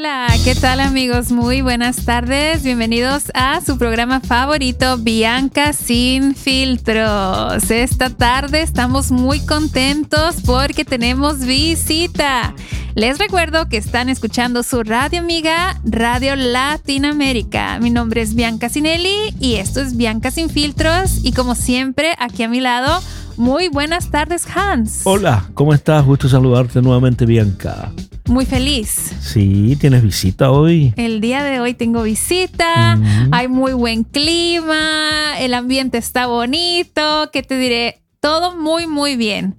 Hola, ¿qué tal amigos? Muy buenas tardes. Bienvenidos a su programa favorito, Bianca Sin Filtros. Esta tarde estamos muy contentos porque tenemos visita. Les recuerdo que están escuchando su radio amiga, Radio Latinoamérica. Mi nombre es Bianca Sinelli y esto es Bianca Sin Filtros. Y como siempre, aquí a mi lado, muy buenas tardes, Hans. Hola, ¿cómo estás? Gusto saludarte nuevamente, Bianca. Muy feliz. Sí, ¿tienes visita hoy? El día de hoy tengo visita, hay muy buen clima, el ambiente está bonito, ¿qué te diré? Todo muy, muy bien.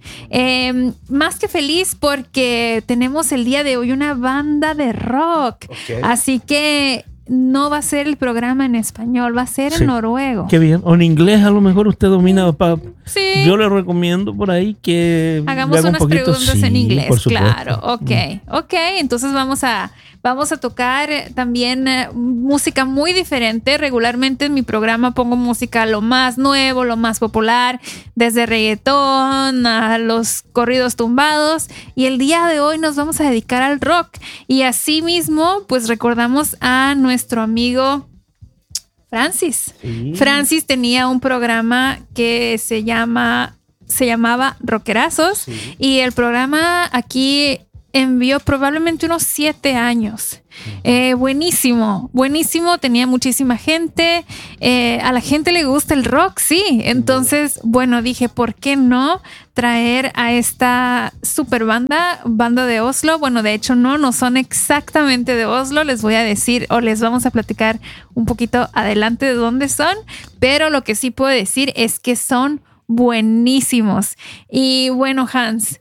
Más que feliz porque tenemos el día de hoy una banda de rock. Okay. Así que no va a ser el programa en español, va a ser en noruego. Qué bien. O en inglés a lo mejor usted domina. Sí. Yo le recomiendo por ahí que hagamos unas preguntas en inglés. Por supuesto. Claro, ok. Entonces vamos a tocar también música muy diferente. Regularmente en mi programa pongo música lo más nuevo, lo más popular, desde reggaetón a los corridos tumbados. Y el día de hoy nos vamos a dedicar al rock. Y así mismo, pues recordamos a nuestro amigo Francis. Sí. Francis tenía un programa que se llamaba Rockerazos. Sí. Y el programa aquí envió probablemente unos 7 años. Buenísimo, tenía muchísima gente, a la gente le gusta el rock, sí, entonces, bueno, dije, ¿por qué no traer a esta super banda de Oslo? Bueno, de hecho no son exactamente de Oslo, les voy a decir o les vamos a platicar un poquito adelante de dónde son, pero lo que sí puedo decir es que son buenísimos. Y bueno, Hans,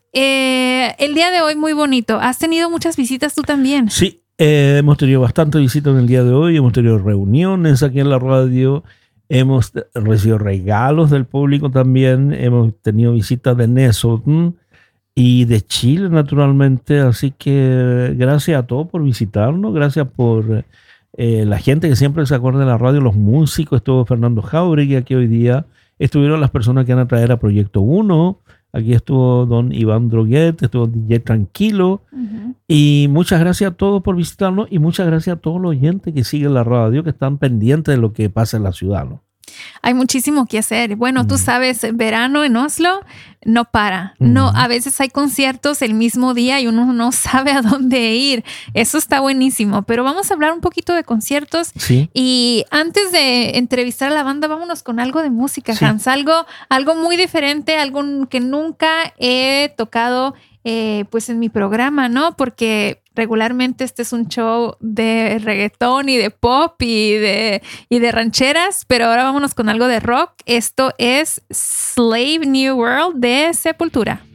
el día de hoy muy bonito. ¿Has tenido muchas visitas tú también? Sí, hemos tenido bastantes visitas en el día de hoy. Hemos tenido reuniones aquí en la radio. Hemos recibido regalos del público también. Hemos tenido visitas de Nesoten y de Chile, naturalmente. Así que gracias a todos por visitarnos. Gracias por la gente que siempre se acuerda de la radio, los músicos. Estuvo Fernando Jauregui aquí hoy día. Estuvieron las personas que van a traer a Proyecto 1. Aquí estuvo don Iván Droguet, estuvo DJ Tranquilo. Uh-huh. Y muchas gracias a todos por visitarnos y muchas gracias a todos los oyentes que siguen la radio, que están pendientes de lo que pasa en la ciudad, ¿no? Hay muchísimo que hacer. Bueno, tú sabes, verano en Oslo no para. No, a veces hay conciertos el mismo día y uno no sabe a dónde ir. Eso está buenísimo. Pero vamos a hablar un poquito de conciertos. Sí. Y antes de entrevistar a la banda, vámonos con algo de música, sí. Hans. Algo muy diferente, algo que nunca he tocado pues en mi programa, ¿no? Porque regularmente este es un show de reggaetón y de pop y de rancheras, pero ahora vámonos con algo de rock. Esto es Slave New World de Sepultura.